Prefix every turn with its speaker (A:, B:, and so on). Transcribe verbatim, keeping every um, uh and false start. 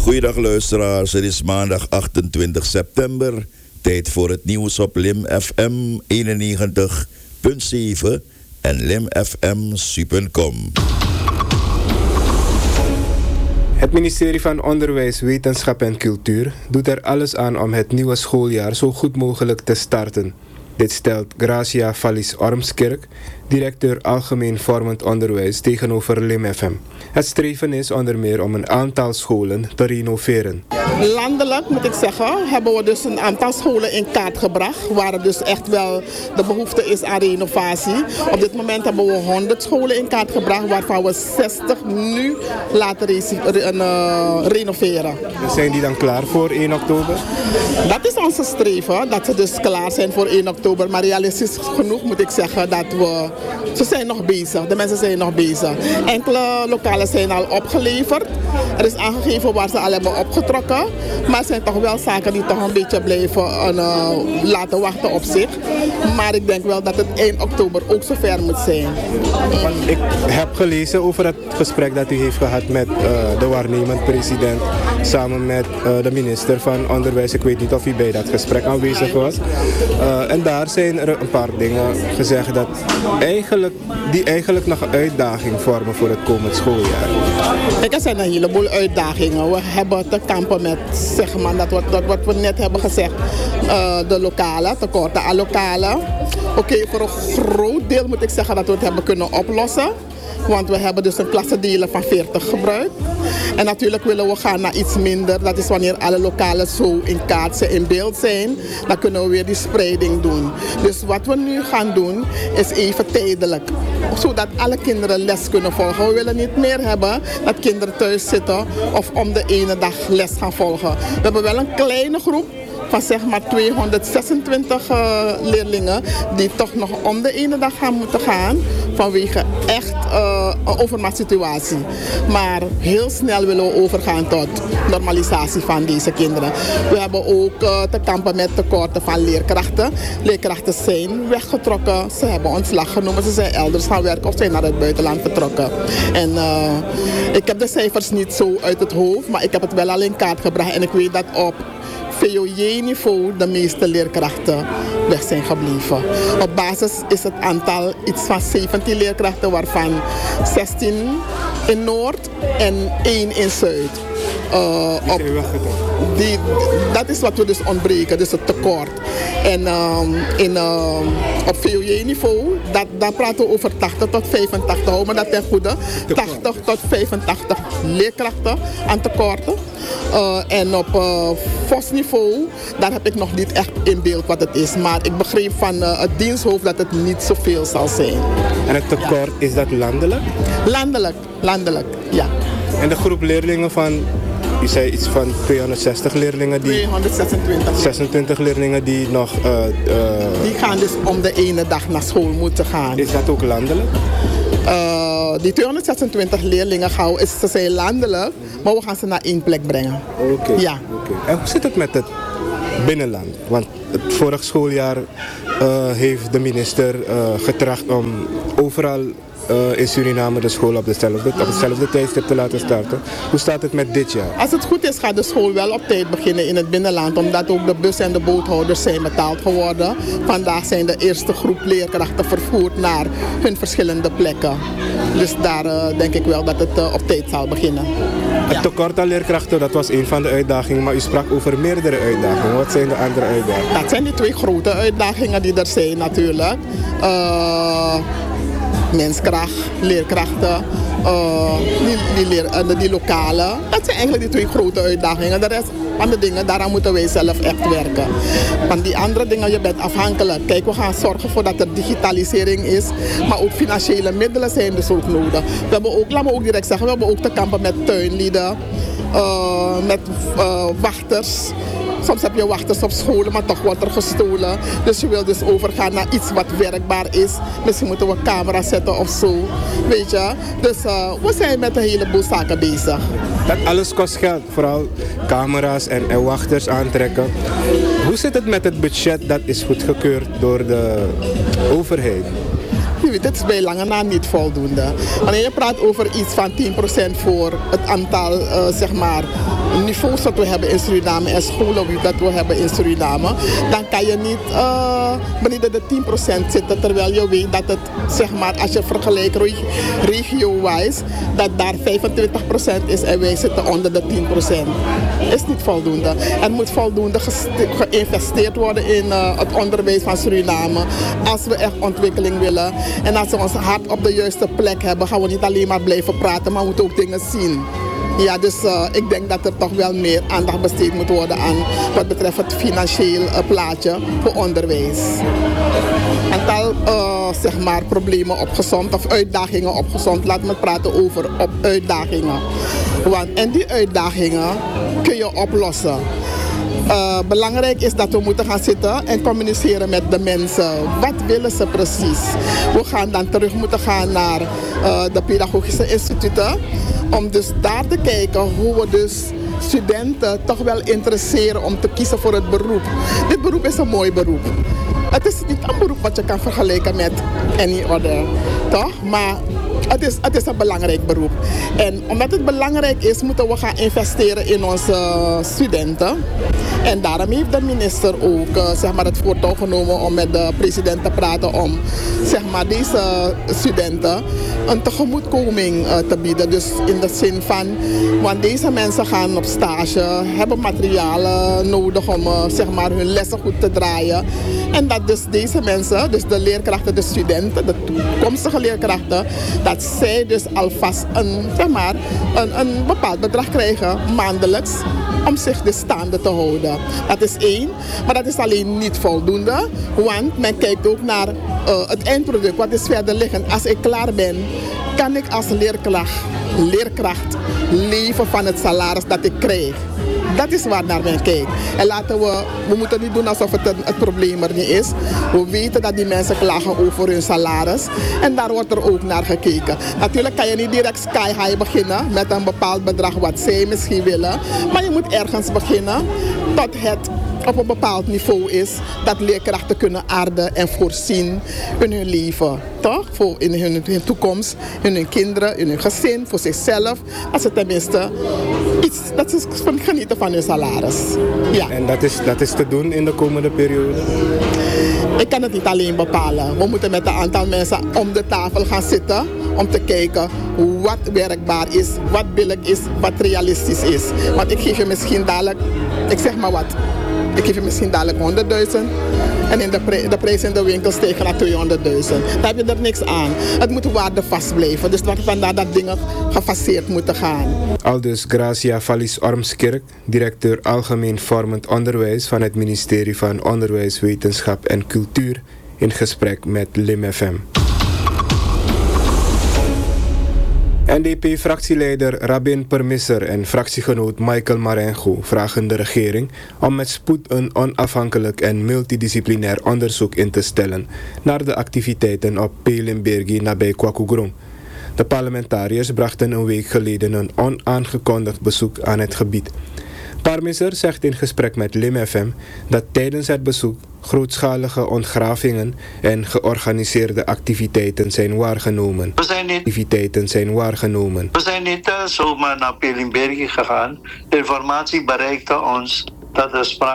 A: Goeiedag luisteraars, het is maandag achtentwintig september. Tijd voor het nieuws op Lim F M eenennegentig komma zeven en lim f m punt com.
B: Het ministerie van Onderwijs, Wetenschap en Cultuur doet er alles aan om het nieuwe schooljaar zo goed mogelijk te starten. Dit stelt Gracia Vallis-Ormskerk, directeur Algemeen Vormend Onderwijs, tegenover Lim F M. Het streven is onder meer om een aantal scholen te renoveren.
C: Landelijk, moet ik zeggen, hebben we dus een aantal scholen in kaart gebracht, waar er dus echt wel de behoefte is aan renovatie. Op dit moment hebben we honderd scholen in kaart gebracht, waarvan we zestig nu laten re- uh, renoveren.
B: En zijn die dan klaar voor één oktober?
C: Dat is onze streven, dat ze dus klaar zijn voor één oktober. Maar realistisch genoeg moet ik zeggen dat we... Ze zijn nog bezig, de mensen zijn nog bezig. Enkele lokalen zijn al opgeleverd. Er is aangegeven waar ze al hebben opgetrokken. Maar er zijn toch wel zaken die toch een beetje blijven uh, laten wachten op zich. Maar ik denk wel dat het eind oktober ook zover moet zijn.
B: Ik heb gelezen over het gesprek dat u heeft gehad met uh, de waarnemend president. Samen met uh, de minister van Onderwijs. Ik weet niet of u bij dat gesprek aanwezig was. Uh, en daar zijn er een paar dingen gezegd dat eigenlijk, die eigenlijk nog een uitdaging vormen voor het komend schooljaar.
C: Kijk, er zijn een heleboel uitdagingen. We hebben te kampen met, zeg maar, dat wat, dat wat we net hebben gezegd, uh, de lokalen, tekorten aan lokalen. Oké, okay, voor een groot deel moet ik zeggen dat we het hebben kunnen oplossen. Want we hebben dus een klassendelen van veertig gebruikt. En natuurlijk willen we gaan naar iets minder. Dat is wanneer alle lokalen zo in kaart zijn, in beeld zijn. Dan kunnen we weer die spreiding doen. Dus wat we nu gaan doen is even tijdelijk. Zodat alle kinderen les kunnen volgen. We willen niet meer hebben dat kinderen thuis zitten of om de ene dag les gaan volgen. We hebben wel een kleine groep van zeg maar tweehonderdzesentwintig uh, leerlingen die toch nog om de ene dag gaan moeten gaan vanwege echt uh, een overmachtssituatie. Maar heel snel willen we overgaan tot normalisatie van deze kinderen. We hebben ook uh, te kampen met tekorten van leerkrachten. Leerkrachten zijn weggetrokken, ze hebben ontslag genomen, ze zijn elders gaan werken of zijn naar het buitenland vertrokken. En uh, ik heb de cijfers niet zo uit het hoofd, maar ik heb het wel al in kaart gebracht en ik weet dat op V O J-niveau de meeste leerkrachten weg zijn gebleven. Op basis is het aantal iets van zeventien leerkrachten, waarvan zestien in Noord en één in Zuid. Uh, op, die, dat is wat we dus ontbreken, dus het tekort. En um, in, um, op V O J-niveau, dat, daar praten we over tachtig tot vijfentachtig, hou maar dat ten goede. tachtig tot vijfentachtig leerkrachten aan tekorten. Uh, en op uh, V O S-niveau, daar heb ik nog niet echt in beeld wat het is. Maar ik begreep van uh, het diensthoofd dat het niet zoveel zal zijn.
B: En het tekort, ja. Is dat landelijk?
C: Landelijk, landelijk, ja.
B: En de groep leerlingen van, je zei iets van tweehonderdzestig leerlingen die...
C: tweehonderdzesentwintig.
B: zesentwintig leerlingen die nog... Uh, uh,
C: die gaan dus om de ene dag naar school moeten gaan.
B: Is dat ook landelijk?
C: Uh, die tweehonderdzesentwintig leerlingen gaan, ze zijn landelijk, maar we gaan ze naar één plek brengen.
B: Oké. Okay.
C: Ja.
B: Okay. En hoe zit het met het binnenland? Want het vorig schooljaar uh, heeft de minister uh, getracht om overal uh, in Suriname de school op dezelfde, op hetzelfde tijdstip te laten starten. Hoe staat het met dit jaar?
C: Als het goed is gaat de school wel op tijd beginnen in het binnenland, omdat ook de bus- en de boothouders zijn betaald geworden. Vandaag zijn de eerste groep leerkrachten vervoerd naar hun verschillende plekken. Dus daar uh, denk ik wel dat het uh, op tijd zal beginnen.
B: Het tekort aan leerkrachten, dat was een van de uitdagingen, maar u sprak over meerdere uitdagingen. Wat zijn de andere uitdagingen?
C: Dat zijn die twee grote uitdagingen die er zijn natuurlijk. Uh, menskracht, leerkrachten, uh, die, die, leer, uh, die lokalen. Dat zijn eigenlijk die twee grote uitdagingen. De rest van de dingen, daaraan moeten wij zelf echt werken. Want die andere dingen, je bent afhankelijk. Kijk, we gaan zorgen voor dat er digitalisering is, maar ook financiële middelen zijn dus ook nodig. We hebben ook, laat me ook direct zeggen, we hebben ook te kampen met tuinlieden, uh, met uh, wachters. Soms heb je wachters op scholen, maar toch wordt er gestolen. Dus je wil dus overgaan naar iets wat werkbaar is. Misschien moeten we camera's zetten of zo. Weet je? Dus uh, we zijn met een heleboel zaken bezig.
B: Dat alles kost geld. Vooral camera's en, en wachters aantrekken. Hoe zit het met het budget dat is goedgekeurd door de overheid?
C: Je weet, het is bij lange na niet voldoende. Wanneer je praat over iets van tien procent voor het aantal uh, zeg maar, niveaus dat we hebben in Suriname en scholen dat we hebben in Suriname, dan kan je niet uh, beneden de tien procent zitten, terwijl je weet dat het, zeg maar, als je vergelijkt regio-wise, dat daar vijfentwintig procent is en wij zitten onder de tien procent. Is niet voldoende. Er moet voldoende geïnvesteerd worden in uh, het onderwijs van Suriname als we echt ontwikkeling willen. En als we ons hart op de juiste plek hebben, gaan we niet alleen maar blijven praten, maar we moeten ook dingen zien. Ja, dus uh, ik denk dat er toch wel meer aandacht besteed moet worden aan wat betreft het financieel uh, plaatje voor onderwijs. Een aantal uh, zeg maar, problemen opgezomd of uitdagingen opgezomd. Laat me praten over op uitdagingen. Want en die uitdagingen kun je oplossen. Uh, belangrijk is dat we moeten gaan zitten en communiceren met de mensen. Wat willen ze precies? We gaan dan terug moeten gaan naar uh, de pedagogische instituten. Om dus daar te kijken hoe we dus studenten toch wel interesseren om te kiezen voor het beroep. Dit beroep is een mooi beroep. Het is niet een beroep wat je kan vergelijken met any other, toch? Maar het is, het is een belangrijk beroep. En omdat het belangrijk is, moeten we gaan investeren in onze studenten. En daarom heeft de minister ook uh, zeg maar, het voortouw genomen om met de president te praten om zeg maar, deze studenten een tegemoetkoming uh, te bieden. Dus in de zin van, want deze mensen gaan op stage, hebben materialen nodig om uh, zeg maar, hun lessen goed te draaien. En dat dus deze mensen, dus de leerkrachten, de studenten, de toekomstige leerkrachten, dat zij dus alvast een, zeg maar, een, een bepaald bedrag krijgen maandelijks om zich dus staande te houden. Dat is één, maar dat is alleen niet voldoende, want men kijkt ook naar uh, het eindproduct, wat is verder liggend. Als ik klaar ben, kan ik als leerkracht, leerkracht leven van het salaris dat ik krijg. Dat is waar naar men kijkt. En laten we, we moeten niet doen alsof het een, het probleem er niet is. We weten dat die mensen klagen over hun salaris. En daar wordt er ook naar gekeken. Natuurlijk kan je niet direct sky high beginnen met een bepaald bedrag wat zij misschien willen. Maar je moet ergens beginnen tot het op een bepaald niveau is dat leerkrachten kunnen aarden en voorzien in hun leven. Toch? Voor in hun, hun toekomst, in hun kinderen, in hun gezin, voor zichzelf. Als ze tenminste iets, dat ze genieten van hun salaris. Ja.
B: En dat is, dat is te doen in de komende periode?
C: Ik kan het niet alleen bepalen. We moeten met een aantal mensen om de tafel gaan zitten om te kijken wat werkbaar is, wat billig is, wat realistisch is. Want ik geef je misschien dadelijk, ik zeg maar wat, ik geef je misschien dadelijk honderdduizend en in de, pre- de prijs in de winkel stijgt naar tweehonderdduizend. Daar heb je er niks aan. Het moet waardevast blijven. Dus vandaar dat dingen gefaseerd moeten gaan.
B: Aldus Gracia Vallis-Ormskerk, directeur Algemeen Vormend Onderwijs van het ministerie van Onderwijs, Wetenschap en Cultuur, in gesprek met Lim F M. N D P-fractieleider Rabin Permisser en fractiegenoot Michael Marengo vragen de regering om met spoed een onafhankelijk en multidisciplinair onderzoek in te stellen naar de activiteiten op Pelimbergi nabij Kwakugrom. De parlementariërs brachten een week geleden een onaangekondigd bezoek aan het gebied. Permisser zegt in gesprek met Lim F M dat tijdens het bezoek grootschalige ontgravingen en georganiseerde activiteiten zijn waargenomen.
D: We zijn niet,
B: activiteiten zijn waargenomen.
D: We zijn niet uh, zomaar naar Pelimbergi gegaan. De informatie bereikte ons dat er sprake